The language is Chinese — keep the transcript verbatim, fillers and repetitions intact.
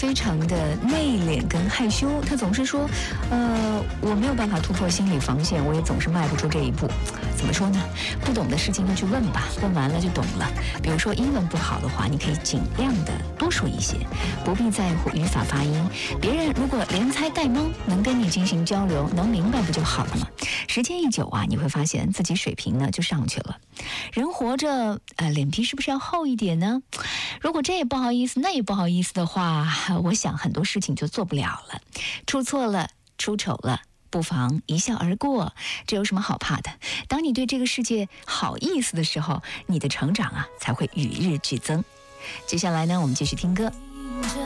非常的内敛跟害羞，他总是说，呃，我没有办法突破心理防线，我也总是迈不出这一步。怎么说呢？不懂的事情就去问吧，问完了就懂了。比如说英文不好的话，你可以尽量的多说一些，不必在乎语法发音。别人如果连猜带蒙，能跟你进行交流，能明白不就好了吗？时间一久啊，你会发现自己水平呢就上去了。人活着，呃，脸皮是不是要厚一点呢？如果这也不好意思，那也不好意思的话，我想很多事情就做不了了。出错了，出丑了，不妨一笑而过，这有什么好怕的？当你对这个世界好意思的时候，你的成长啊才会与日俱增。接下来呢，我们继续听歌。